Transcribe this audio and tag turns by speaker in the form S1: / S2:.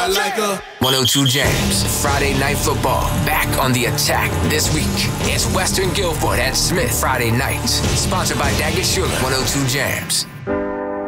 S1: I like her.
S2: 102 Jams, Friday Night Football, back on the attack this week. It's Western Guilford at Smith Friday night. Sponsored by Daggett Schuler, 102 Jams.